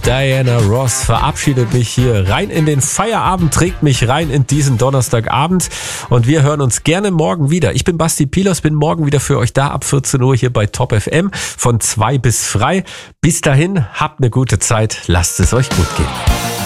Diana Ross verabschiedet mich hier rein in den Feierabend, trägt mich rein in diesen Donnerstagabend und wir hören uns gerne morgen wieder. Ich bin Basti Pilos, bin morgen wieder für euch da ab 14 Uhr hier bei Top FM von 2 bis frei. Bis dahin, habt eine gute Zeit, lasst es euch gut gehen.